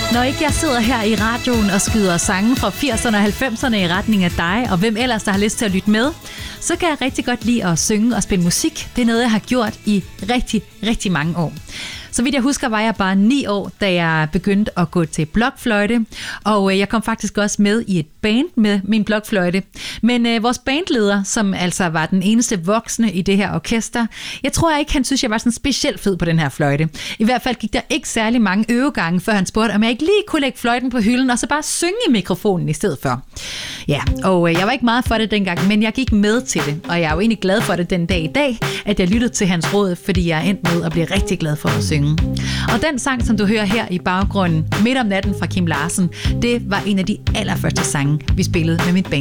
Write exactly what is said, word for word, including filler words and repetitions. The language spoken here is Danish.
Når ikke jeg sidder her i radioen og skyder sange fra firserne og halvfemserne i retning af dig, og hvem ellers, der har lyst til at lytte med, så kan jeg rigtig godt lide at synge og spille musik. Det er noget, jeg har gjort i rigtig, rigtig mange år. Så vidt jeg husker, var jeg bare ni år, da jeg begyndte at gå til blokfløjte, og jeg kom faktisk også med i et band med min blokfløjte. Men øh, vores bandleder, som altså var den eneste voksne i det her orkester, jeg tror ikke, han synes, jeg var sådan specielt fed på den her fløjte. I hvert fald gik der ikke særlig mange øvegange, før han spurgte, om jeg ikke lige kunne lægge fløjten på hylden, og så bare synge i mikrofonen i stedet for. Ja, og øh, jeg var ikke meget for det dengang, men jeg gik med til det, og jeg er jo egentlig glad for det den dag i dag, at jeg lyttede til hans råd, fordi jeg er endt med at blive rigtig glad for at synge. Og den sang, som du hører her i baggrunden, Midt om natten fra Kim Larsen, det var en af de allerførste sange, vi spillede med mit band.